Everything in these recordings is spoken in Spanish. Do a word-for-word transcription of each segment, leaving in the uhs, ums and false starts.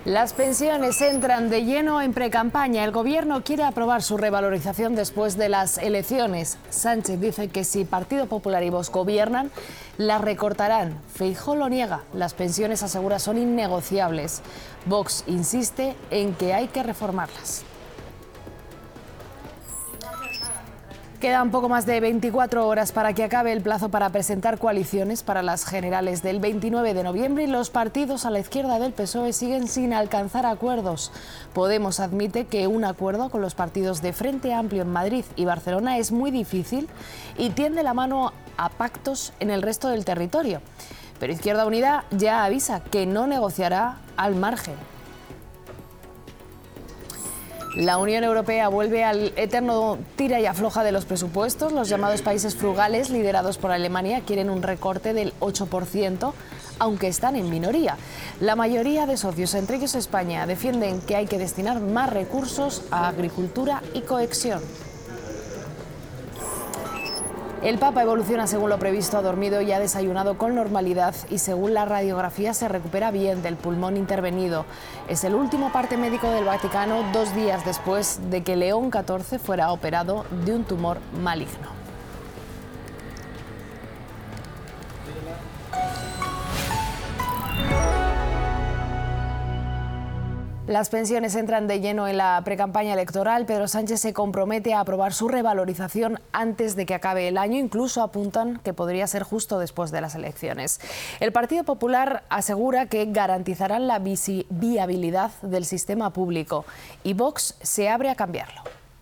Las pensiones entran de lleno en precampaña. El Gobierno quiere aprobar su revalorización después de las elecciones. Sánchez dice que si Partido Popular y Vox gobiernan, las recortarán. Feijóo lo niega. Las pensiones, asegura, son innegociables. Vox insiste en que hay que reformarlas. Quedan poco más de veinticuatro horas para que acabe el plazo para presentar coaliciones para las generales del veintinueve de noviembre y los partidos a la izquierda del P S O E siguen sin alcanzar acuerdos. Podemos admite que un acuerdo con los partidos de Frente Amplio en Madrid y Barcelona es muy difícil y tiende la mano a pactos en el resto del territorio. Pero Izquierda Unida ya avisa que no negociará al margen. La Unión Europea vuelve al eterno tira y afloja de los presupuestos. Los llamados países frugales, liderados por Alemania, quieren un recorte del ocho por ciento, aunque están en minoría. La mayoría de socios, entre ellos España, defienden que hay que destinar más recursos a agricultura y cohesión. El Papa evoluciona según lo previsto, ha dormido y ha desayunado con normalidad y según la radiografía se recupera bien del pulmón intervenido. Es el último parte médico del Vaticano dos días después de que León catorce fuera operado de un tumor maligno. Las pensiones entran de lleno en la precampaña electoral. Pedro Sánchez se compromete a aprobar su revalorización antes de que acabe el año. Incluso apuntan que podría ser justo después de las elecciones. El Partido Popular asegura que garantizarán la viabilidad del sistema público y Vox se abre a cambiarlo.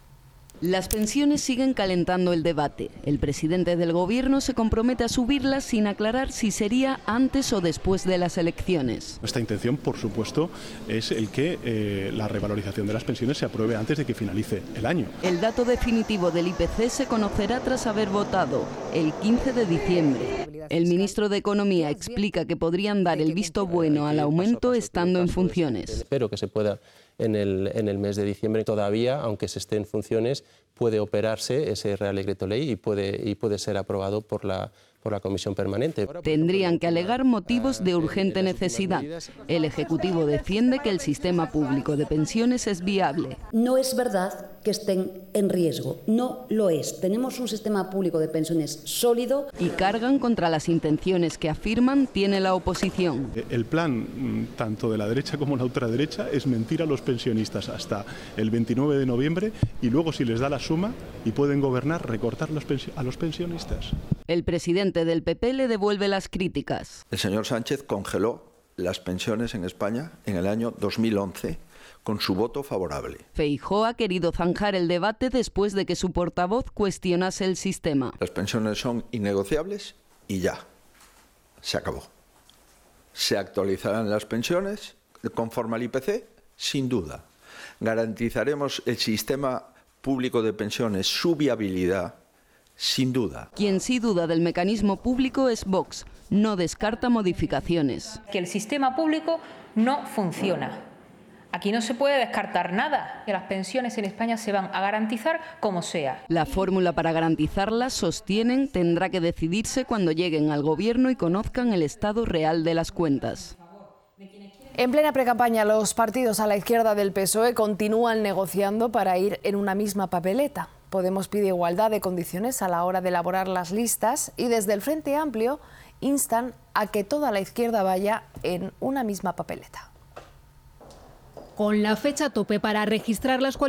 Las pensiones siguen calentando el debate. El presidente del Gobierno se compromete a subirlas sin aclarar si sería antes o después de las elecciones. Nuestra intención, por supuesto, es el que eh, la revalorización de las pensiones se apruebe antes de que finalice el año. El dato definitivo del I P C se conocerá tras haber votado el quince de diciembre. El ministro de Economía explica que podrían dar el visto bueno al aumento estando en funciones. Espero que se pueda en el, en el mes de diciembre. Todavía, aunque se esté en funciones, puede operarse ese Real Decreto Ley y puede, y puede ser aprobado por la, por la Comisión Permanente. Tendrían que alegar motivos de urgente necesidad. El Ejecutivo defiende que el sistema público de pensiones es viable. No es verdad que estén en riesgo, no lo es. Tenemos un sistema público de pensiones sólido. Y cargan contra las intenciones que afirman tiene la oposición. El plan, tanto de la derecha como la ultraderecha, es mentir a los pensionistas hasta el veintinueve de noviembre y luego, si les da la suma y pueden gobernar, recortar a los pensionistas. El presidente del P P le devuelve las críticas. El señor Sánchez congeló las pensiones en España en el año dos mil once con su voto favorable. Feijóo ha querido zanjar el debate después de que su portavoz cuestionase el sistema. Las pensiones son innegociables y ya, se acabó. ¿Se actualizarán las pensiones conforme al I P C? Sin duda. ¿Garantizaremos el sistema público de pensiones, su viabilidad? Sin duda. Quien sí duda del mecanismo público es Vox. No descarta modificaciones. Que el sistema público no funciona. Aquí no se puede descartar nada, que las pensiones en España se van a garantizar como sea. La fórmula para garantizarlas, sostienen, tendrá que decidirse cuando lleguen al Gobierno y conozcan el estado real de las cuentas. En plena precampaña, los partidos a la izquierda del P S O E continúan negociando para ir en una misma papeleta. Podemos pide igualdad de condiciones a la hora de elaborar las listas y desde el Frente Amplio instan a que toda la izquierda vaya en una misma papeleta. Con la fecha tope para registrar las cualificaciones